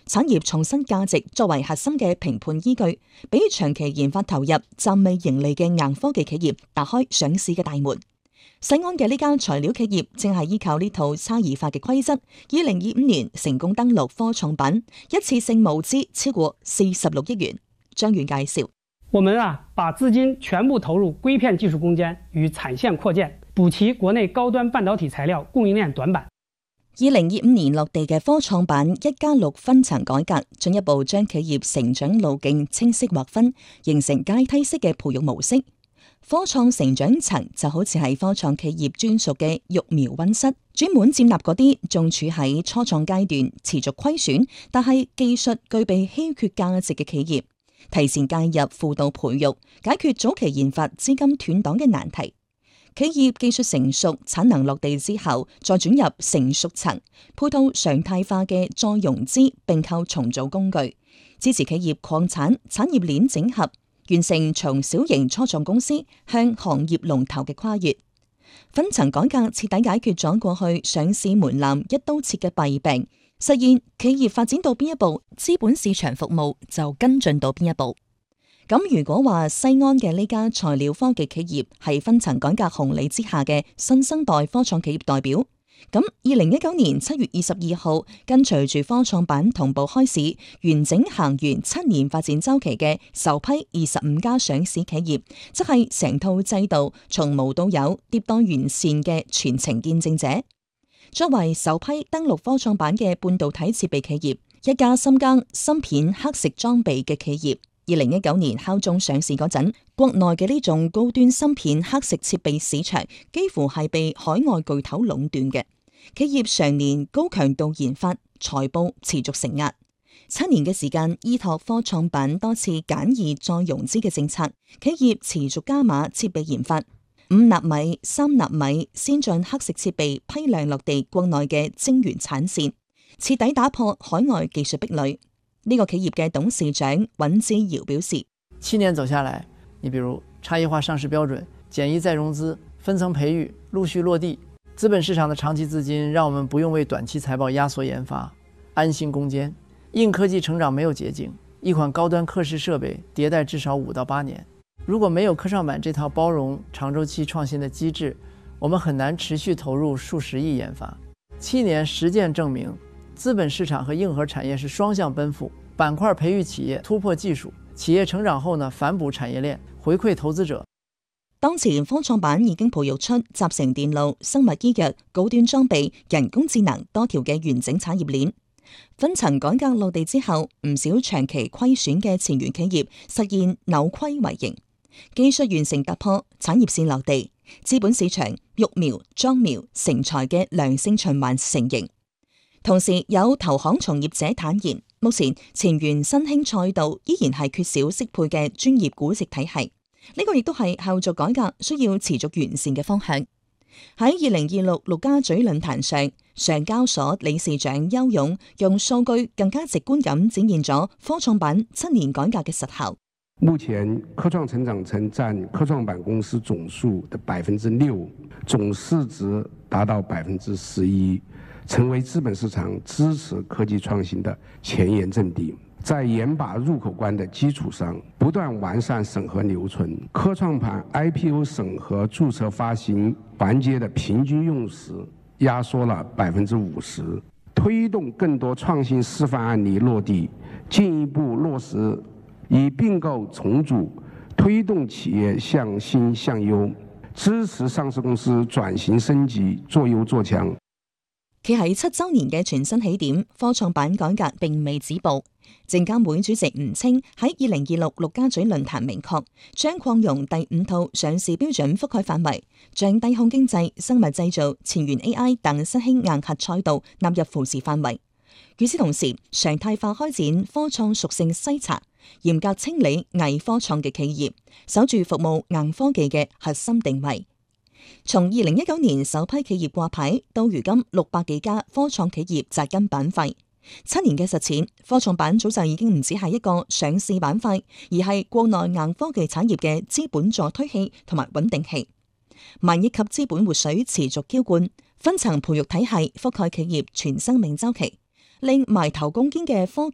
產業創新價值作為核心嘅評判依據，俾長期研發投入、暫未盈利嘅硬科技企業打開上市嘅大門。西安嘅呢間材料企業正係依靠呢套差異化嘅規則，2025年成功登陸科創板，一次性募資超過46億元。張遠介紹： 我們把資金全部投入硅片技術攻堅與產線擴建，補齊國內高端半導體材料供應鏈短板。 2025年落地嘅科創板1+6分層改革，進一步將企業成長路徑清晰劃分，形成階梯式嘅培育模式。科創成長層就好似係科創企業專屬嘅育苗溫室，專門接納嗰啲仲處喺初創階段、持續虧損，但係技術具備稀缺價值嘅企業，提前介入輔導培育，解決早期研發資金斷檔嘅難題。企業技術成熟、產能落地之後，再轉入成熟層，配套常態化嘅再融資併購重組工具，支持企業擴產、產業鏈整合，完成從小型初創公司向行業龍頭嘅跨越。分層改革徹底解決咗過去上市門檻一刀切嘅弊病，實現企業發展到邊一步，資本市場服務就跟進到邊一步。咁如果話西安嘅呢家材料科技企業係分層改革紅利之下嘅新生代科創企業代表，咁2019年7月22號跟隨住科創板同步開市，完整行完7年發展週期嘅首批25家上市企業，則係成套制度從無到有迭代完善嘅全程見證者。作為首批登陸科創板嘅半導體設備企業，一家深耕芯片刻蝕裝備嘅企業，2019年敲鐘上市嗰陣，國內嘅呢種高端芯片刻蝕設備市場幾乎係被海外巨頭壟斷嘅。企業常年高強度研發，財報持續承壓。7年嘅時間，依託科創板多次簡易再融資嘅政策，企業持續加碼設備研發，5納米、3納米先進刻蝕設備批量落地國內嘅晶圓產線，徹底打破海外技術壁壘。呢個企業嘅董事長尹志堯表示 ：7年走下來，你比如差異化上市標準、簡易再融資、分層培育陸續落地，資本市場的長期資金讓我們不用為短期財報壓縮研發，安心攻堅。硬科技成長沒有捷徑，一款高端刻蝕設備迭代至少5到8年。如果沒有科創板這套包容長週期創新的機制，我們很難持續投入數十億研發。7年實踐證明，資本市場和硬核產業是雙向奔赴，板塊培育企業突破技術，企業成長後呢反哺產業鏈，回饋投資者。 當前科創板已經培育出集成電路、生物醫藥、高端裝備、人工智能多條嘅完整產業鏈。分層改革落地之後，唔少長期虧損嘅前沿企業實現扭虧為盈，技術完成突破，產業線落地，資本市場育苗、裝苗、成才嘅良性循環成形。同時有投行從業者坦言，目前前沿新興賽道依然係缺少適配嘅專業估值體系，呢個亦都係後續改革需要持續完善嘅方向。喺2026陸家嘴論壇上，上交所理事長邱勇用數據更加直觀咁展現咗科創板7年改革嘅實效。 目前科創成長層佔科創板公司總數的6%，總市值達到11%。成為資本市場支持科技創新的前沿陣地，在嚴把入口關的基礎上，不斷完善審核流程。科創板 IPO 審核註冊發行環節的平均用時壓縮了50%，推動更多創新示範案例落地，進一步落實以併購重組，推動企業向新向優，支持上市公司轉型升級，做優做強。 企喺7週年嘅全新起點，科創板改革並未止步。證監會主席吳清喺2026陸家嘴論壇明確，將擴容第5套上市標準覆蓋範圍，將低空經濟、生物製造、前沿 AI 等新興硬核賽道納入扶持範圍。與此同時，常態化開展科創屬性篩查，嚴格清理偽科創嘅企業，守住服務硬科技嘅核心定位。從2019年首批企業掛牌到如今600幾家科創企業扎根板塊，7年嘅實踐，科創板早就已經唔只係一個上市板塊，而係國內硬科技產業嘅資本助推器同埋穩定器。萬億級資本活水持續澆灌，分層培育體系覆蓋企業全生命週期，令埋頭攻堅嘅科